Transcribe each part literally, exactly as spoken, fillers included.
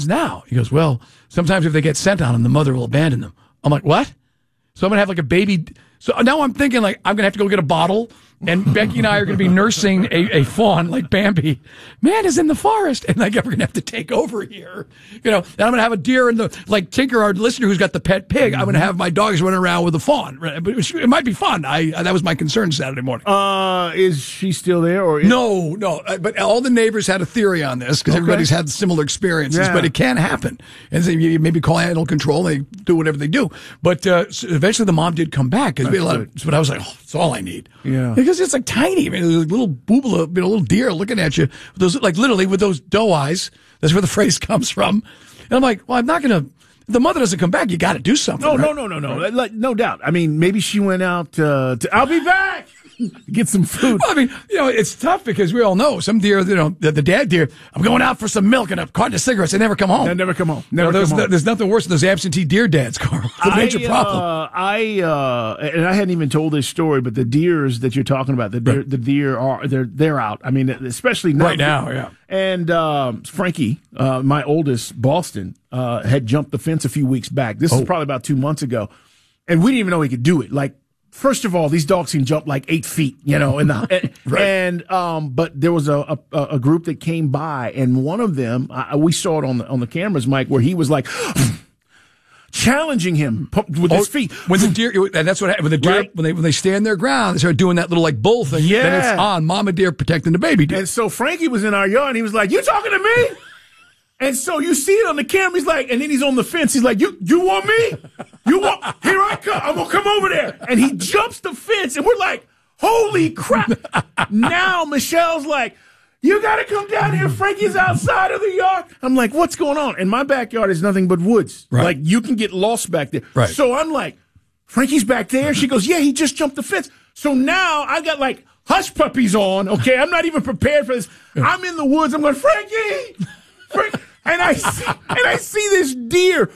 now? He goes, well, sometimes if they get sent on them, the mother will abandon them. I'm like, what? So I'm going to have like a baby. So now I'm thinking like I'm going to have to go get a bottle, and Becky and I are going to be nursing a, a fawn like Bambi. Man is in the forest, and like we're going to have to take over here. You know, and I'm going to have a deer and the like Tinker, our listener who's got the pet pig. I'm going to have my dogs running around with a fawn. But it, was, it might be fun. I that was my concern Saturday morning. Uh, is she still there or is- no, no? But all the neighbors had a theory on this because okay. everybody's had similar experiences. Yeah. But it can happen, and so you maybe call animal control. They do whatever they do. But uh, so eventually, the mom did come back. Cause we had a lot of, but I was like, oh, that's all I need. Yeah. Because it's like tiny. I mean, there's a little boobla, you know, little deer looking at you. With those, like literally with those doe eyes. That's where the phrase comes from. And I'm like, well, I'm not going to, if the mother doesn't come back, you got to do something. No, right? no, no, no, no. Right. Like, no doubt. I mean, maybe she went out uh, to, I'll be back. Get some food. Well, I mean, you know, it's tough because we all know some deer, you know, the, the dad deer, I'm going out for some milk and a carton of cigarettes. They never come home. They never come home. Never you know, there's, come home. There's nothing worse than those absentee deer dads, Carl. It's a major I, problem. Uh, I, uh, and I hadn't even told this story, but the deers that you're talking about, the deer, right. the deer are, they're, they're out. I mean, especially now. Right now, yeah. And, um, Frankie, uh, my oldest, Boston, uh, had jumped the fence a few weeks back. This oh. is probably about two months ago. And we didn't even know he could do it. Like, first of all, these dogs can jump like eight feet, you know, in the, and, right. and, um, but there was a, a, a group that came by, and one of them, I, we saw it on the, on the cameras, Mike, where he was like challenging him with oh, his feet. When the deer, and that's what happened. When the deer, right. when they, when they stand their ground, they start doing that little like bull thing. Yeah. Then it's on mama deer protecting the baby deer. And so Frankie was in our yard, and he was like, you talking to me? And so you see it on the camera. He's like, and then he's on the fence. He's like, you, you want me? You want, here I come. I'm going to come over there. And he jumps the fence, and we're like, holy crap. Now Michelle's like, you got to come down here. Frankie's outside of the yard. I'm like, what's going on? And my backyard is nothing but woods. Right. Like, you can get lost back there. Right. So I'm like, Frankie's back there. She goes, yeah, he just jumped the fence. So now I got like hush puppies on. Okay. I'm not even prepared for this. I'm in the woods. I'm going, Frankie, Frankie. And I see, and I see this deer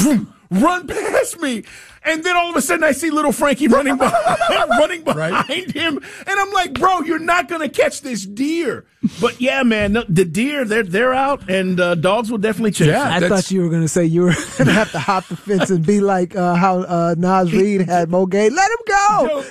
run past me, and then all of a sudden I see little Frankie running behind, running behind right. him, and I'm like, "Bro, you're not gonna catch this deer." But yeah, man, the deer they're they're out, and uh, dogs will definitely chase. Yeah, I thought you were gonna say you were gonna have to hop the fence and be like uh, how uh, Nas Reed had Mo Gay. Let him go.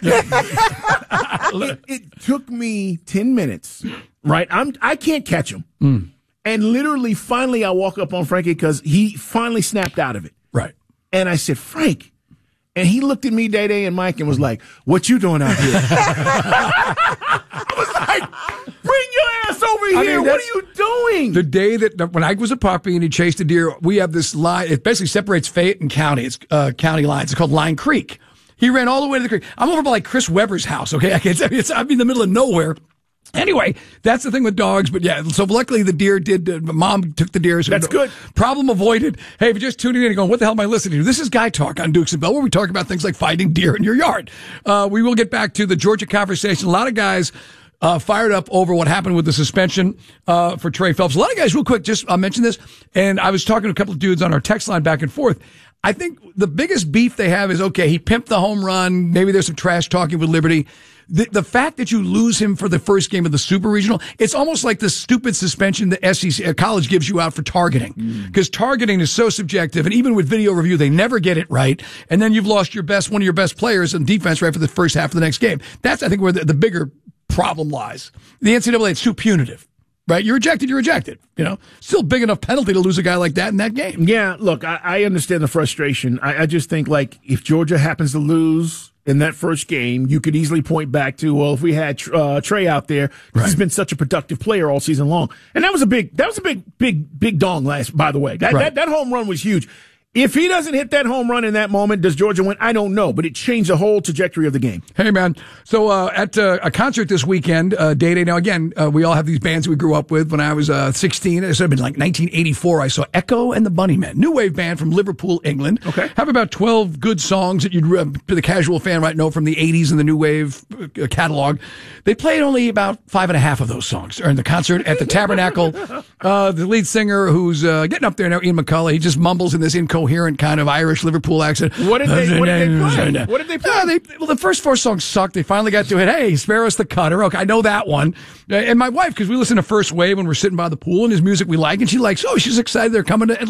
it, it took me ten minutes. Right, I'm I can't catch him. Mm. And literally, finally, I walk up on Frankie because he finally snapped out of it. Right. And I said, Frank. And he looked at me, Day Day, and Mike, and was like, what you doing out here? I was like, bring your ass over I here. Mean, what are you doing? The day that, when I was a puppy and he chased a deer, we have this line. It basically separates Fayette and County. It's uh, county lines. It's called Line Creek. He ran all the way to the creek. I'm over by like Chris Webber's house, okay? I can't, it's, I'm in the middle of nowhere. Anyway, that's the thing with dogs, but yeah, so luckily the deer did, uh, mom took the deer. So that's good. Problem avoided. Hey, if you're just tuning in and going, what the hell am I listening to? This is Guy Talk on Dukes and Bell, where we talk about things like finding deer in your yard. Uh, we will get back to the Georgia conversation. A lot of guys uh, fired up over what happened with the suspension uh, for Trey Phelps. A lot of guys, real quick, just I'll mention this, and I was talking to a couple of dudes on our text line back and forth. I think the biggest beef they have is, okay, he pimped the home run. Maybe there's some trash talking with Liberty. The, the fact that you lose him for the first game of the Super Regional, it's almost like the stupid suspension the S E C uh, college gives you out for targeting. Because mm. targeting is so subjective, and even with video review, they never get it right. And then you've lost your best, one of your best players in defense right for the first half of the next game. That's, I think, where the, the bigger problem lies. The N C double A, it's too punitive. Right? You're rejected, you're rejected. You know, still big enough penalty to lose a guy like that in that game. Yeah, look, I, I understand the frustration. I, I just think, like, if Georgia happens to lose in that first game, you could easily point back to, well, if we had uh, Trey out there, right. he's been such a productive player all season long. And that was a big, that was a big, big, big dong last, by the way. That, right. that, that home run was huge. If he doesn't hit that home run in that moment, does Georgia win? I don't know, but it changed the whole trajectory of the game. Hey, man. So uh, at uh, a concert this weekend, uh, Day Day. Now, again, uh, we all have these bands we grew up with. When I was uh, sixteen, it should have been like nineteen eighty-four, I saw Echo and the Bunnymen, new wave band from Liverpool, England. Okay. Have about twelve good songs that you'd, uh, the casual fan might know from the eighties and the new wave uh, catalog. They played only about five and a half of those songs during the concert at the Tabernacle. Uh, the lead singer, who's uh, getting up there now, Ian McCullough, he just mumbles in this incoherent kind of Irish Liverpool accent. What did they, what did they play? What did they play? Uh, they, well, the first four songs sucked. They finally got to it. Hey, spare us the cutter. Okay, I know that one. Uh, and my wife, because we listen to First Wave when we're sitting by the pool, and his music we like, and she likes, oh, she's excited they're coming to Atlanta.